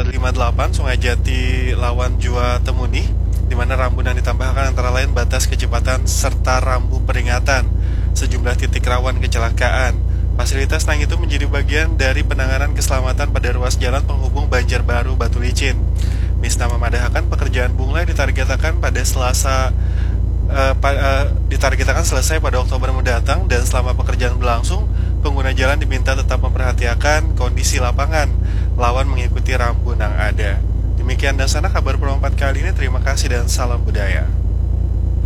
58 Sungai Jati lawan Jua Temuni, di mana rambu yang ditambahkan antara lain batas kecepatan serta rambu peringatan, sejumlah titik rawan kecelakaan. Fasilitas nang itu menjadi bagian dari penanganan keselamatan pada ruas jalan penghubung Banjarbaru Batu Licin. Misna memadahkan pekerjaan bunglai ditargetkan selesai pada Oktober mendatang, dan selama pekerjaan berlangsung, pengguna jalan diminta tetap memperhatikan kondisi lapangan lawan mengikuti rambu yang ada. Demikian dan sana kabar Pro 4 kali ini. Terima kasih dan salam budaya.